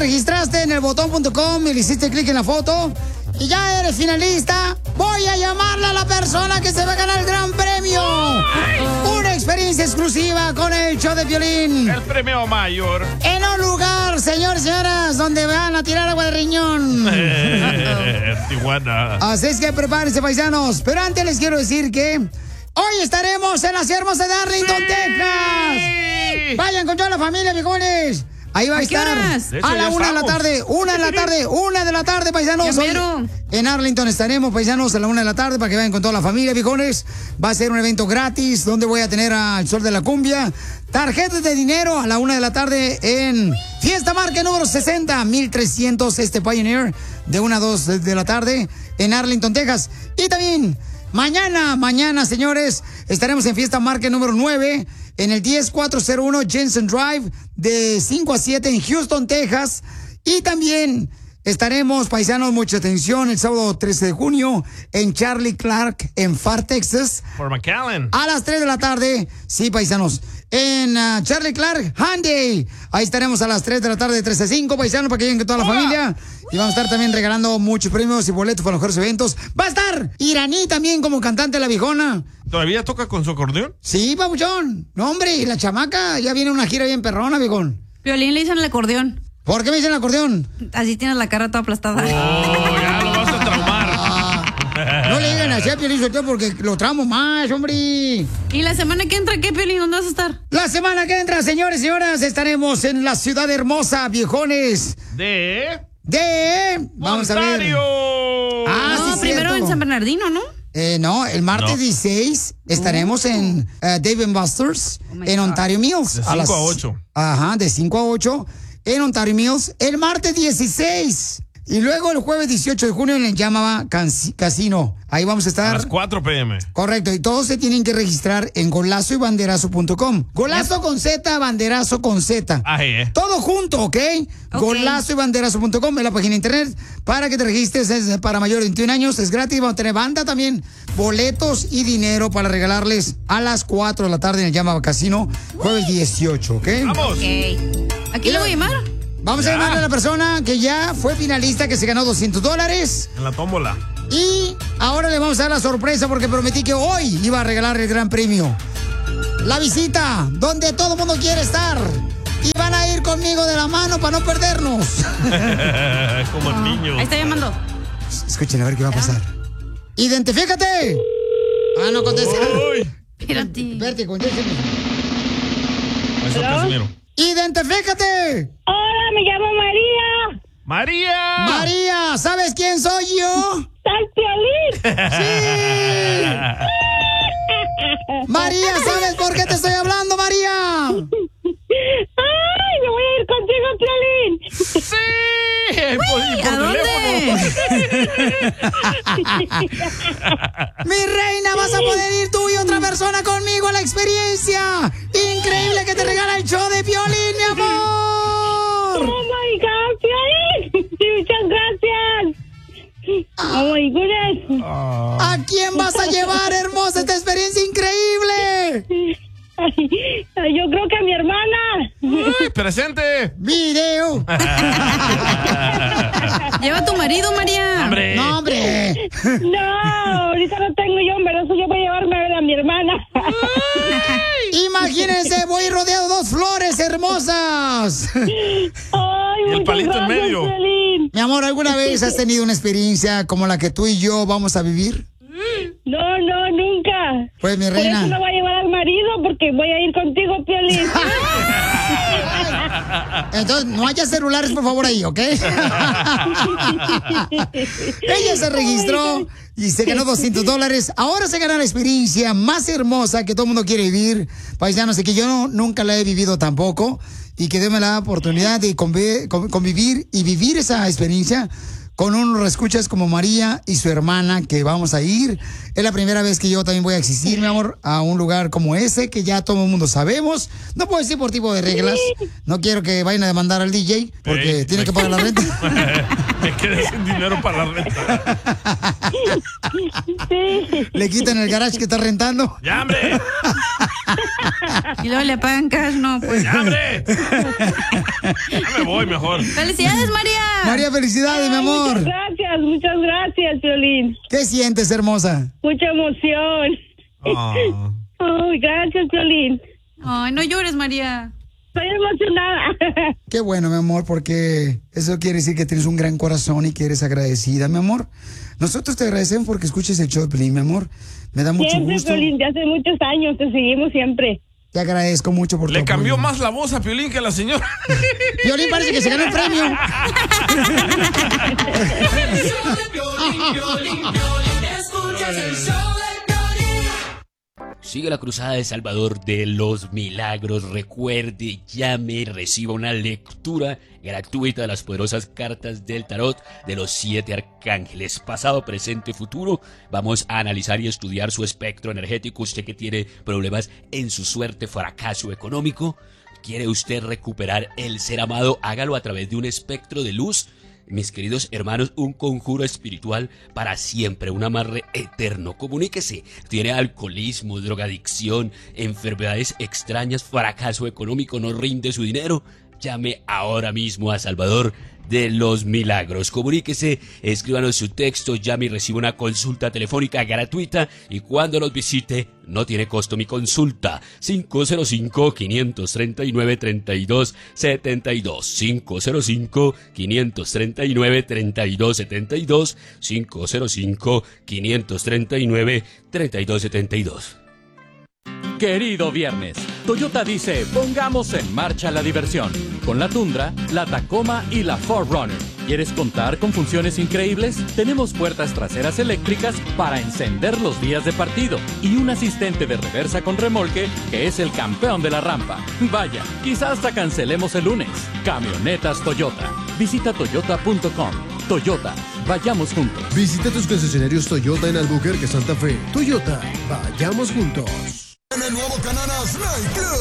registraste en elbotón.com y le hiciste clic en la foto y ya eres finalista, voy a llamarle a la persona que se va a ganar el gran premio. Una experiencia exclusiva con el show de Piolín. El premio mayor. En un lugar, señores y señoras, donde van a tirar agua de riñón. Tijuana. Así es que prepárense, paisanos. Pero antes les quiero decir que hoy estaremos en la ciudad hermosa de Arlington, Texas. Vayan con toda la familia, viejones. Ahí va a estar a la 1 de la tarde, 1 de la tarde, paisanos. Hoy en Arlington estaremos, paisanos, a la 1 de la tarde para que vayan con toda la familia, viejones. Va a ser un evento gratis donde voy a tener al Sol de la Cumbia. Tarjetas de dinero a la 1 de la tarde en Fiesta Market número 60, 1300 Pioneer, de 1 a 2 de la tarde en Arlington, Texas. Y también mañana, señores, estaremos en Fiesta Market número 9 en el 10401 Jensen Drive de 5 a 7 en Houston, Texas. Y también estaremos, paisanos, mucha atención, el sábado 13 de junio en Charlie Clark en Far, Texas. Por McAllen. A las 3 de la tarde, sí, paisanos, en Charlie Clark Hyundai. Ahí estaremos a las 3 de la tarde, de 3 a 5, paisanos, para que lleguen con toda la familia. Y vamos a estar también regalando muchos premios y boletos para los mejores eventos. Va a estar Iraní también como cantante de La Viejona. ¿Todavía toca con su acordeón? Sí, papuchón. No, hombre, y la chamaca ya viene una gira bien perrona, viejón. Piolín le dicen el acordeón. ¿Por qué me dicen el acordeón? Así tienes la cara toda aplastada. Oh, ya lo vas a traumar. No le digan así a Piolín Sotelo porque lo tramo más, hombre. ¿Y la semana que entra qué, Piolín? ¿Dónde vas a estar? La semana que entra, señores y señoras, estaremos en la ciudad hermosa, viejones. Vamos a ver. No, sí, primero cierto. en San Bernardino, ¿no? No, el martes 16 estaremos en Dave & Buster's en Ontario Mills. De 5 a 8. Ajá, de 5 a 8 en Ontario Mills. El martes 16. Y luego el jueves 18 de junio en el Yamava Casino. Ahí vamos a estar. A las 4 p.m. Correcto, y todos se tienen que registrar en golazoybanderazo.com. Golazo con Z, banderazo con Z. Todo junto, ¿ok? Golazoybanderazo.com es la página de internet para que te registres. Es para mayores de 21 años, es gratis. Vamos a tener banda también, boletos y dinero para regalarles a las 4 de la tarde en el Yamava Casino, jueves 18, ¿ok? ¡Vamos! Okay. ¿A quién le voy a llamar? Vamos a llamarle a la persona que ya fue finalista, que se ganó $200. En la tómbola. Y ahora le vamos a dar la sorpresa porque prometí que hoy iba a regalar el gran premio. La visita, donde todo el mundo quiere estar. Y van a ir conmigo de la mano para no perdernos. Como el niño. Ahí está llamando. Escuchen a ver qué va a pasar. ¡Identifícate! No contesta. Espérate, contéstame. Eso, Casimiro. ¡Identifícate! Hola, me llamo María. ¡María! María, ¿sabes quién soy yo? ¡Soy Piolín! ¡Sí! María, ¿sabes por qué te estoy hablando, María? ¡Ay, me voy a ir contigo, Piolín! ¡Sí! Uy, ¿a dónde? Mi reina, vas a poder ir tú y otra persona conmigo a la experiencia increíble que te regala el show de Piolín, mi amor. ¡Oh, my God, Piolín! Sí, muchas gracias. ¡Oh, my goodness! ¿A quién vas a llevar, hermosa, esta experiencia increíble? Ay, yo creo que a mi hermana. ¡Uy, presente! ¡Video! Lleva a tu marido, María. ¡Hombre! ¡No, hombre! No, ahorita no tengo yo, pero eso yo voy a llevarme a ver a mi hermana. Imagínense, voy rodeado de dos flores hermosas. Ay, Y el palito en medio. Piolín. Mi amor, ¿alguna vez has tenido una experiencia como la que tú y yo vamos a vivir? No, nunca. Pues, mi Por reina. eso no voy a llevar al marido, porque voy a ir contigo, Piolín. Entonces, no haya celulares, por favor, ahí, ¿ok? Ella se registró y se ganó $200. Ahora se gana la experiencia más hermosa que todo el mundo quiere vivir. Paisanos, y que yo nunca la he vivido tampoco. Y que déme la oportunidad de convivir y vivir esa experiencia con unos escuchas como María y su hermana, que vamos a ir. Es la primera vez que yo también voy a asistir, mi amor, a un lugar como ese, que ya todo el mundo sabemos. No puedo decir por tipo de reglas. No quiero que vayan a demandar al DJ, porque tiene que pagar la renta. Me quedé sin dinero para la renta. Le quitan el garage que está rentando. ¡Ya, hombre! Y luego le pagan cash, no, pues. ¡Ya, hombre! Ya me voy mejor. ¡Felicidades, María! María, felicidades, mi amor. Muchas gracias, Piolín. ¿Qué sientes, hermosa? Mucha emoción. Oh. Ay, gracias, Piolín. Ay, no llores, María. Estoy emocionada. Qué bueno, mi amor, porque eso quiere decir que tienes un gran corazón y que eres agradecida, mi amor. Nosotros te agradecemos porque escuches el show de Piolín, mi amor. Me da mucho Siempre, gusto. Piolín, de hace muchos años, te seguimos siempre. Te agradezco mucho por tu Le cambió apoyo. más la voz a Piolín que a la señora. Piolín parece que se ganó un premio. Sigue la cruzada de Salvador de los Milagros. Recuerde, llame y reciba una lectura gratuita de las poderosas cartas del tarot de los 7 arcángeles. Pasado, presente, futuro. Vamos a analizar y estudiar su espectro energético. Usted que tiene problemas en su suerte, fracaso económico. ¿Quiere usted recuperar el ser amado? Hágalo a través de un espectro de luz. Mis queridos hermanos, un conjuro espiritual para siempre, un amarre eterno. Comuníquese. Tiene alcoholismo, drogadicción, enfermedades extrañas, fracaso económico, no rinde su dinero. Llame ahora mismo a Salvador de los Milagros. Comuníquese, escríbanos su texto, llame y reciba una consulta telefónica gratuita. Y cuando nos visite, no tiene costo mi consulta. 505-539-3272. 505-539-3272. 505-539-3272. Querido viernes, Toyota dice, pongamos en marcha la diversión. Con la Tundra, la Tacoma y la 4Runner. ¿Quieres contar con funciones increíbles? Tenemos puertas traseras eléctricas para encender los días de partido y un asistente de reversa con remolque que es el campeón de la rampa. Vaya, quizás hasta cancelemos el lunes. Camionetas Toyota. Visita toyota.com. Toyota, vayamos juntos. Visita tus concesionarios Toyota en Albuquerque, Santa Fe. Toyota, vayamos juntos. En el nuevo Cananas Night Club.